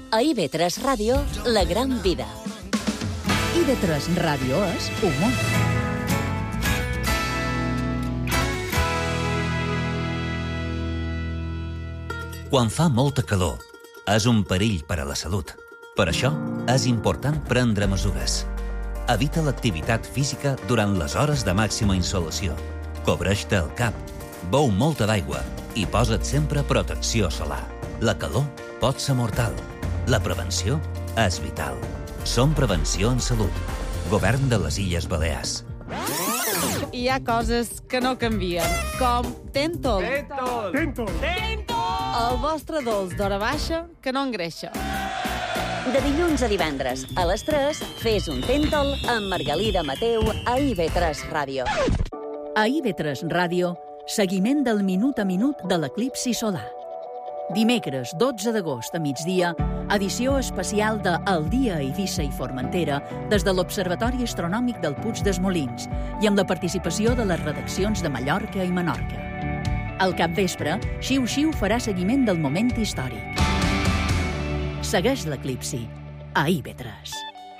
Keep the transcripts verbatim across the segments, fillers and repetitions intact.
A I V tres Ràdio, La Gran Vida. I V tres Ràdio és humor. Quan fa molta calor, és un perill per a la salut. Per això, és important prendre mesures. Evita l'activitat física durant les hores de màxima insolació. Cobreix-te el cap, beu molta d'aigua i posa't sempre protecció solar. La calor pot ser mortal. La prevenció és vital. Som Prevenció en Salut. Govern de les Illes Balears. Hi ha coses que no canvien, com Tentol. Tentol! Tentol! Tentol! El vostre dolç d'hora baixa que no engreixa. De dilluns a divendres, a les tres, fes un Tentol amb Margalida Mateu a I V tres Ràdio. A I V tres Ràdio, seguiment del minut a minut de l'eclipsi solar. Dimecres, dotze d'agost a migdia, edició especial de El dia a Eivissa i Formentera des de l'Observatori Astronòmic del Puig dels Molins i amb la participació de les redaccions de Mallorca i Menorca. Al capvespre, Xiu Xiu farà seguiment del moment històric. Segueix l'eclipsi a I V tres.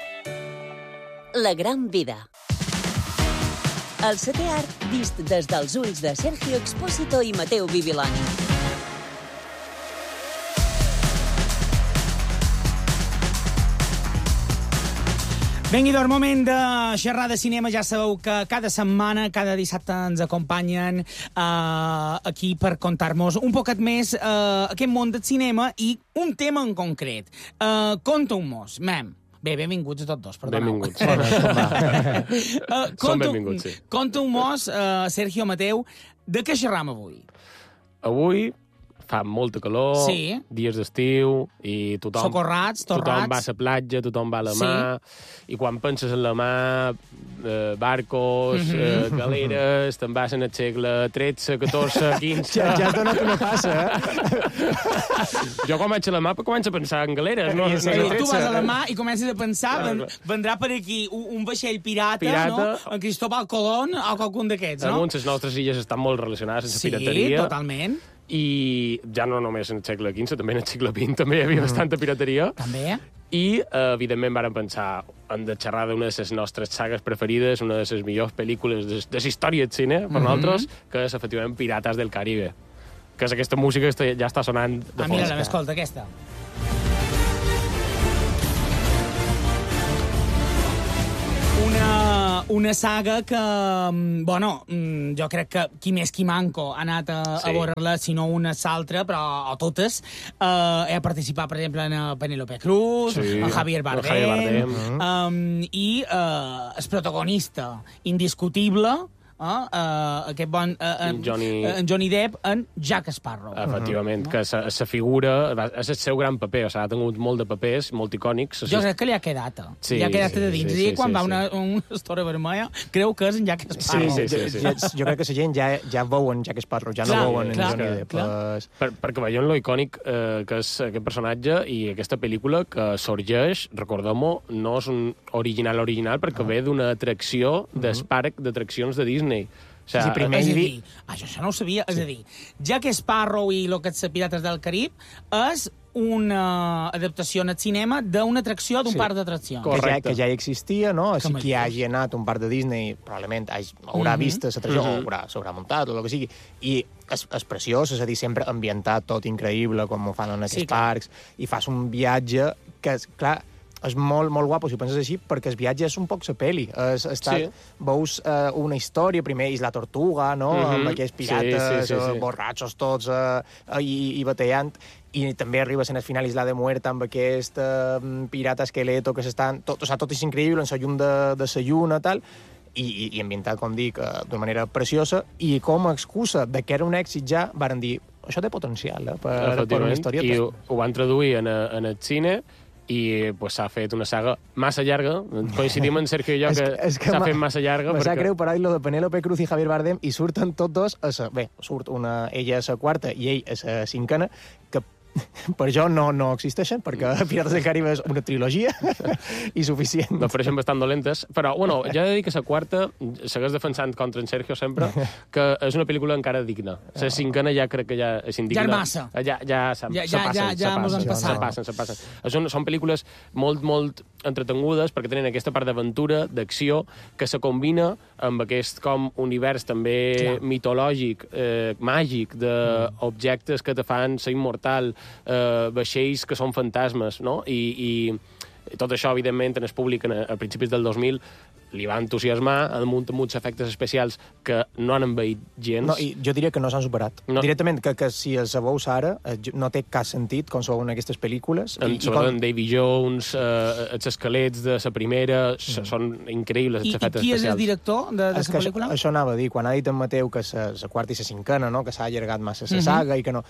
La Gran Vida. El setè art vist des dels ulls de Sergio Expósito i Mateu Bibiloni. Vengui del moment de xerrar de cinema. Ja sabeu que cada setmana, cada dissabte ens acompanyen uh, aquí per contar-nos un poquet més uh, aquest món del cinema i un tema en concret. Uh, Conteu-mos, mem. Bé, benvinguts a tots dos, perdoneu. Benvinguts. uh, Som benvinguts, sí. Conteu-mos, uh, Sergio, Mateu, de què xerram avui? Avui fa molta calor, sí. Dies d'estiu, i tothom... Socorrats, torrats. Tothom va a la platja, tothom va a la mà, sí. I quan penses en la mà, eh, barcos, mm -hmm. eh, galeres, te'n vas en el segle tretze, catorze, quinze... Ja, ja has donat una passa, eh? Jo quan vaig a la mà començo a pensar en galeres, no? Sí, no tu vas a la mà i comences a pensar, ven, vendrà per aquí un, un vaixell pirata, pirata, no? En Cristóbal Colón o qualcun d'aquests, no? Amunt, les nostres illes estan molt relacionades amb la sí, pirateria. Sí, totalment. I ja no només en el segle quinze, també en el segle vint també hi havia mm. bastanta pirateria. També. I, eh, evidentment, vàrem pensar en de xerrar d'una de les nostres sagues preferides, una de les millors pel·lícules de, de la història del cine, per mm -hmm. nosaltres, que és, efectivament, Pirates del Caribe. Que és aquesta música que ja està sonant de fons. Ah, mira, m'escolta, aquesta. Una, una saga que, bueno, jo crec que qui més qui manco ha anat a, sí. a veure-la, si no una s'altra, però o totes. Uh, he participat, per exemple, en Penélope Cruz, sí, en Javier Bardem, Javier Bardem. Um, i uh, el protagonista indiscutible, Uh, uh, aquest bon uh, en, Johnny... en Johnny Depp en Jack Sparrow. Efectivament, uh -huh. que sa, sa figura és el seu gran paper, o sigui, ha tingut molt de papers, molt icònics. Jo crec que li ha quedat, sí, li ha quedat sí, de dins. sí, I quan sí, va sí. una, una estora vermella, creu que és en Jack Sparrow. Sí, sí, sí, sí. Jo, jo crec que la gent ja, ja veuen Jack Sparrow, ja clar, no veuen clar, en Johnny Depp. Es... Per, perquè veiem lo icònic eh, que és aquest personatge i aquesta pel·lícula que sorgeix, recordem-ho, no és un original original, perquè ah. ve d'una atracció del uh -huh. parc d'atraccions de Disney. O sigui, primer és a dir, això, això no ho sabia, sí. És a dir, Jack Sparrow i lo que és Pirates del Carib és una adaptació en el cinema d'una atracció d'un sí. parc d'atraccions. Que ja, que ja existia, no? Així que qui hagi anat a un parc de Disney probablement hagi, haurà mm -hmm. vist l'atracció, mm -hmm. o haurà, s'haurà muntat, o el que sigui. I és, és preciós, és a dir, sempre ambientat, tot increïble, com ho fan en aquests sí, parcs, i fas un viatge que, és, clar, és molt, molt guapo, si ho penses així, perquè el viatge és un poc la peli. Es, està, sí. Veus uh, una història, primer és la Tortuga, no?, mm -hmm. amb aquells pirates, sí, sí, sí, sí. Uh, borratxos tots, uh, uh, i, i batallant, i també arribes en el final Isla de Muerta amb aquest uh, pirata esqueleto que s'estan... Tot, o sigui, tot és increïble, en la llum de, de la lluna, tal, i, i, i ambientat, com dic, uh, d'una manera preciosa, i com a excusa de que era un èxit ja, varen dir, això té potencial, eh, per, per una història. I ho, ho van traduir en, a, en el cine, i pues, s'ha fet una saga massa llarga. Coincidim en Sergio i jo que, que, que s'ha fet massa llarga. Me perquè... sap greu, però lo de Penélope Cruz i Javier Bardem, i surten tots dos a sa... Bé, surt una, ella a la quarta i ell a la cinquena, que per jo no, no existeixen, perquè Pirates del Caribe és una trilogia i suficient. No pareixen bastant dolentes, però, bueno, ja he de dir que la quarta segueix defensant contra en Sergio sempre que és una pel·lícula encara digna. La cinquena ja crec que ja és indigna. Ja és massa. Ja, ja, se, ja, se ja, passen, ja, ja se mos han passen, passat. se passen, se passen. Són, són pel·lícules molt, molt entretengudes perquè tenen aquesta part d'aventura, d'acció, que se combina amb aquest com univers també Clar. mitològic, eh, màgic, d'objectes que te fan ser immortal, eh, vaixells que són fantasmes, no? I, i tot això, evidentment, en el públic a, a principis del dos mil li va entusiasmar, damunt amb uns efectes especials que no han envaït gens. No, i jo diria que no s'han superat. No. Directament, que, que si els veus ara, no té cap sentit com són aquestes pel·lícules. En, I, sobretot i com... en Davy Jones, eh, els esquelets de la primera, mm. són increïbles, els I, efectes I qui és especials. el director de, de És la que pel·lícula? Això, això anava a dir, quan ha dit en Mateu que la quarta i la cinquena, no? Que s'ha allargat massa la Mhm. saga i que no...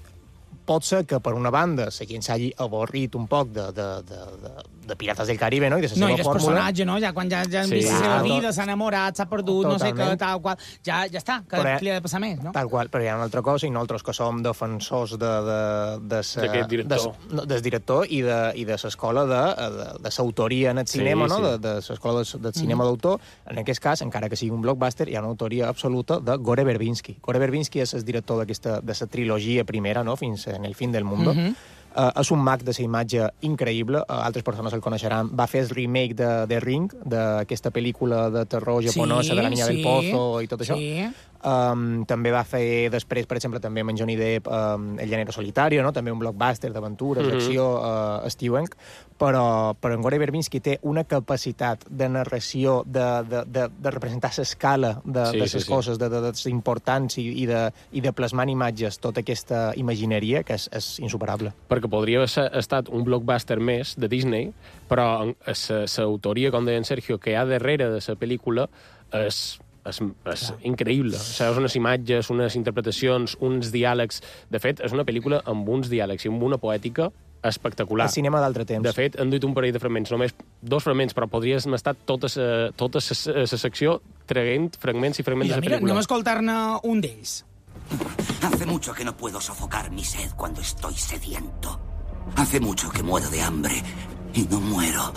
Pot ser que, per una banda, la gent s'hagi avorrit un poc de, de, de, de, de Pirates del Caribe, no? I de la No, seva i el fórmula. personatge, no? Ja quan ja, ja han Sí. vist la seva Clar, vida, s'ha enamorat, s'ha perdut, no sé què, Totalment. tal qual... Ja, ja està, que Però, li ha de passar més, no? Tal qual, però hi ha una altra cosa, i nosaltres que som defensors de, de, de sa, D'aquest director. De, no, del director i de, i de l'escola de, de, de l'autoria en el Sí, cinema, no? sí. De, de l'escola de, del cinema d'autor. En aquest cas, encara que sigui un blockbuster, hi ha una autoria absoluta de Gore Verbinski. Gore Verbinski és el director d'aquesta de la trilogia primera, no? Fins en el fin del mundo. Mhm. Uh, és un mag de la imatge increïble, uh, altres persones el coneixeran. Va fer el remake de, de Ring, d'aquesta pel·lícula de terror japonesa, Sí, de la Niña sí, del Pozo i tot això. sí. Um, també va fer després, per exemple, també amb en Johnny Depp, um, El llanero solitario, no? També un blockbuster d'aventures, Mhm. d'acció uh, estiuenc, però, però en Gore Verbinski té una capacitat de narració, de, de, de, de representar l'escala de, Sí, de les sí, sí. coses, de, de, de les importants i, i, de, i de plasmar en imatges tota aquesta imagineria que és, és insuperable. Perquè podria haver estat un blockbuster més de Disney, però l'autoria, com deia en Sergio, que hi ha darrere de la pel·lícula és, és, és increïble. O sigui, unes imatges, unes interpretacions, uns diàlegs... De fet, és una pel·lícula amb uns diàlegs i amb una poètica espectacular. El cinema d'altre temps. De fet, han dit un parell de fragments, només dos fragments, però podria haver estat tota la tota la secció traient fragments i fragments Mira, de la mira, pel·lícula. anem a escoltar-ne un d'ells. Hace mucho que no puedo sofocar mi sed cuando estoy sediento. Hace mucho que muero de hambre y no muero.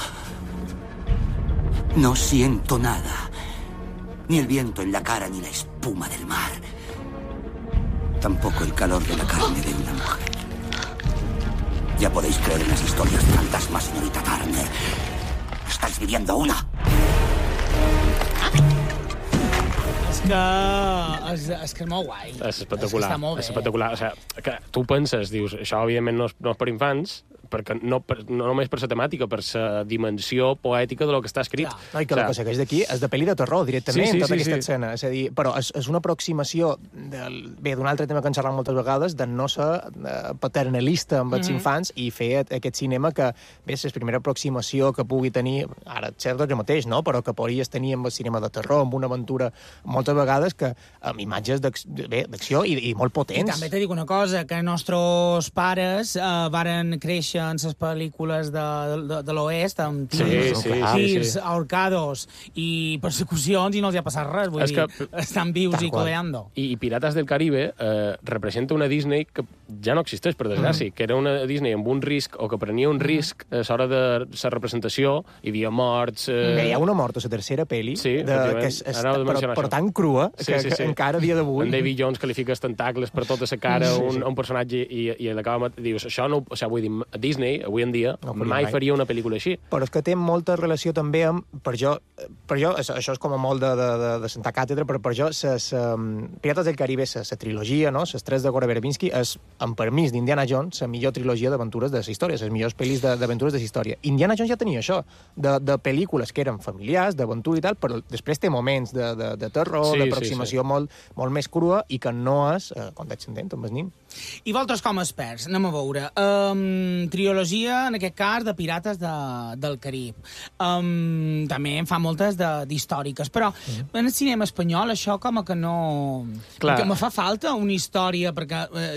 No siento nada. Ni el viento en la cara ni la espuma del mar. Tampoco el calor de la carne de una mujer. Ya podéis creer en las historias de fantasmas, señorita Turner. ¿Estáis viviendo una? És que... És, és que és molt guai. És espectacular, És que està molt bé. és espectacular. O sigui, que tu penses, dius, això evidentment no és, no és per infants, perquè no, per, no només per la temàtica, per la dimensió poètica de lo que està escrit. Clar. No, i que el que segueix d'aquí és de pel·li de terror, directament, Sí, sí, tota sí, aquesta sí. escena. És a dir, però és, és una aproximació del, bé, d'un altre tema que hem xerrat moltes vegades, de no ser eh, paternalista amb els Mhm. infants i fer aquest cinema que, bé, és la primera aproximació que pugui tenir, ara et cert jo mateix, no? Però que podries tenir amb el cinema de terror, amb una aventura, moltes vegades que amb imatges d'acc- bé, d'acció i, i molt I potents. també te dic una cosa, que nostres pares eh, varen créixer en les pel·lícules de, de, de l'oest, amb Sí, tirs, sí, tirs, sí, sí. ahorcados i persecucions, i no els hi ha passat res. Vull És dir, que- estan vius Tal i qual. coleando. I, I Pirates del Caribe eh, representa una Disney que ja no existeix, per desgràcia, mm. que era una Disney amb un risc, o que prenia un risc a l'hora de la representació, hi havia morts... Eh... Bé, hi ha una mort a la tercera pel·li, Sí, de, efectivament. que és, és, Ara ho he de però, mencionar, però això. tan crua que, Sí, sí, sí. que encara a dia d'avui... En Davy Jones califica els tentacles per tota la cara a un, un personatge i, i l'acaba... Dius, això no... O sigui, vull dir, Disney, avui en dia, No no faria mai mai. faria una pel·lícula així. Però és que té molta relació també amb... Per jo, per jo això, això és com a molt de, de, de, de sentar càtedra, però per jo ses, um, Pirates del Caribe, la trilogia, no? Les tres de Gore Verbinski, és, amb permís d'Indiana Jones, la millor trilogia d'aventures de la història, les millors pel·lis de- d'aventures de la història. Indiana Jones ja tenia això, de, de pel·lícules que eren familiars, d'aventura i tal, però després té moments de, de, de terror, Sí, d'aproximació sí, sí. molt, molt més crua i que no és eh, condescendent amb el nin. I vosaltres com a experts, anem a veure. Um, trilogia, en aquest cas, de Pirates de, del Carib. Um, també en fa moltes de- d'històriques, però mm. en el cinema espanyol això com a que no... Clar. Que me fa falta una història, perquè eh, dic, aquest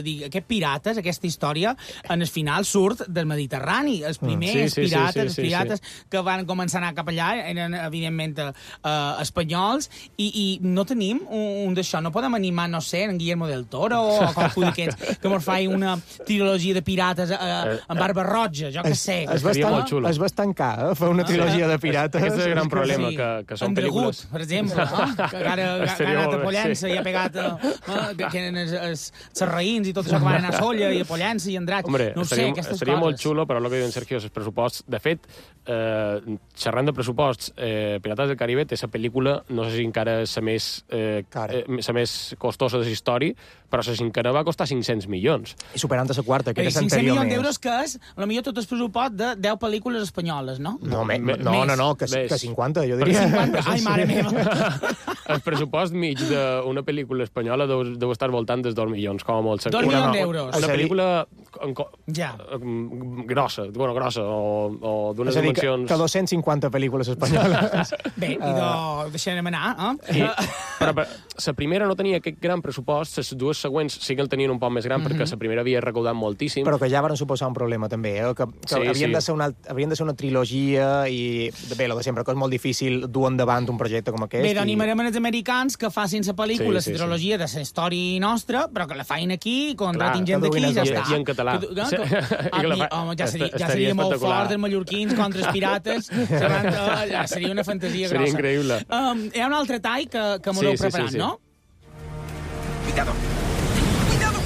pirates, aquesta història, en el final surt del Mediterrani. Els primers sí, sí, pirates, sí, sí, els pirates sí, sí. que van començar a anar cap allà eren, evidentment, uh, espanyols, i, i no tenim un, un d'això. No podem animar, no sé, en Guillermo del Toro o qualcú d'aquests que mos faci una trilogia de pirates uh, amb barba roja, jo què sé. És bastant, és bastant car, eh, fer una trilogia de pirates. Aquest és el gran problema, que, que són pel·lícules... per exemple, no? Que ara ha anat a Pollença i ha pegat uh, que eren els, els serraïns i tot això que van anar a Solla i a Pollença i a Andratx. Hombre, no estaria, sé, aquestes estaria coses. molt xulo, però el que diuen Sergio és els pressuposts. De fet, eh, xerrant de pressuposts, eh, Pirates del Caribe té la pel·lícula, no sé si encara és la més, eh, eh, la més costosa de la història, però la cinquena va costar cinc-cents milions. I superant la quarta, que era cinc-cents anterior milions més. d'euros, que és, potser tot el pressupost de deu pel·lícules espanyoles, no? No, me, Me- no, no, no, que, més. que cinquanta, jo diria. cinquanta? Ai, mare meva. El pressupost mig d'una pel·lícula espanyola deu, deu estar voltant dels dos milions, com a molt. Dos Una- milions d'euros. Una És a dir- pel·lícula en co- Ja. em, grossa, bueno, grossa, o, o d'unes És a dir, que, dimensions... que dos-cents cinquanta pel·lícules espanyoles. Bé, i de... deixarem anar, eh? I, però, però la primera no tenia aquest gran pressupost, les dues següents sí que el tenien un poc més gran, mm -hmm. perquè la primera havia recaudat moltíssim. Però que ja van suposar un problema, també, eh? que, que Sí, havien, sí. de ser una, havien de ser una trilogia i, bé, lo de sempre, que és molt difícil dur endavant un projecte com aquest. Bé, doncs i... animarem els americans que facin la pel·lícula, la Sí, sí, trilogia de la història nostra, però que la facin aquí, contratin Clar, gent d'aquí i ja I, està. i en català. Que, que, Sí. a I que la mi, fa- home, ja seria, ja estaria seria molt espectacular. fort, els mallorquins contra els pirates. Seria, ja seria una fantasia Seria grossa. increïble. Um, hi ha un altre tall que, que m'ho Sí, heu sí, preparat, sí, sí. no? ¡Cuidado! ¡Cuidado!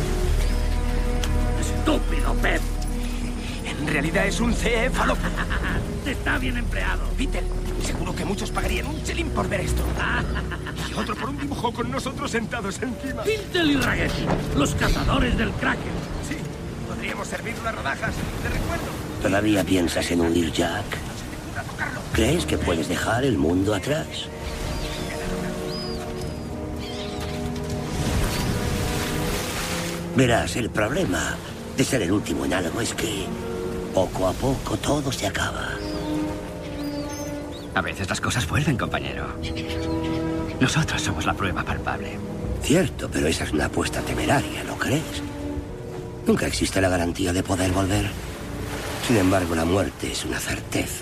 ¡Estúpido, Pep! En realidad es un céfalo. Está bien empleado. Peter, seguro que muchos pagarían un chelín por ver esto. Y otro por un dibujo con nosotros sentados encima. Pintel y Ragetti, los cazadores del Kraken. Sí, podríamos servir unas rodajas de recuerdo. ¿Todavía piensas en huir, Jack? ¿Crees que puedes dejar el mundo atrás? Verás, el problema de ser el último en algo es que poco a poco todo se acaba. A veces las cosas vuelven, compañero. Nosotros somos la prueba palpable. Cierto, pero esa es una apuesta temeraria, ¿no crees? Nunca existe la garantía de poder volver. Sin embargo, la muerte es una certeza.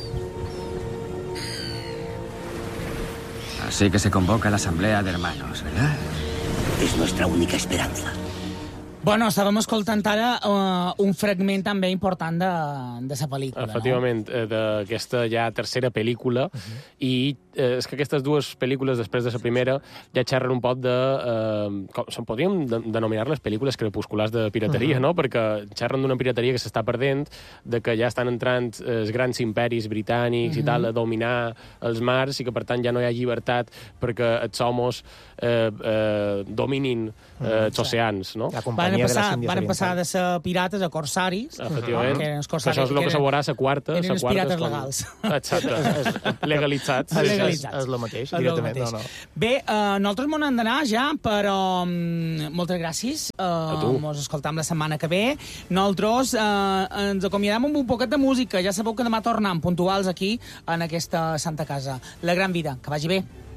Así que se convoca la asamblea de hermanos, ¿verdad? Es nuestra única esperanza. Bueno, estàvem escoltant ara uh, un fragment també important de, de la pel·lícula. Efectivament, no? D'aquesta ja tercera pel·lícula, uh-huh. i eh, és que aquestes dues pel·lícules després de la primera ja xerren un poc de... Eh, com, se'n podríem de, denominar les pel·lícules crepusculars de pirateria, uh-huh. no? Perquè xerren d'una pirateria que s'està perdent, de que ja estan entrant els grans imperis britànics uh-huh. i tal a dominar els mars i que, per tant, ja no hi ha llibertat perquè els homes eh, eh, dominin eh, els oceans, no? La companyia Van passar, de les Índies van passar de Orientals. ser pirates a corsaris. Efectivament. Que eren els Que corsaris, això és el que se veurà a la quarta. eren la els quarta pirates és com- legals. Exacte. Legalitzats. És, és, legalitzats. és el mateix, És el directament. mateix. No, no. Bé, uh, nosaltres m'ho hem d'anar ja, però um, moltes gràcies. Uh, A tu. Ens escoltam la setmana que ve. Nosaltres uh, ens acomiadem amb un poquet de música. Ja sabeu que demà tornem puntuals aquí, en aquesta Santa Casa. La gran vida. Que vagi bé.